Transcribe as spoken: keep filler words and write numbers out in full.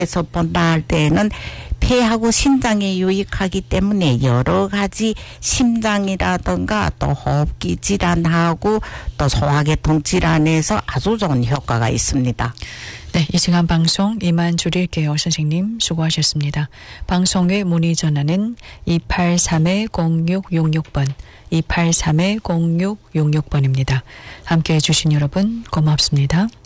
에서 본다 할 때에는 폐하고 심장에 유익하기 때문에 여러 가지 심장이라든가 또 호흡기 질환하고 또 소화계통 질환에서 아주 좋은 효과가 있습니다. 네, 이 시간 방송 이만 줄일게요. 선생님 수고하셨습니다. 방송에 문의 전화는 이팔삼 공육육육 번, 이팔삼 공육육육 번입니다. 함께해 주신 여러분 고맙습니다.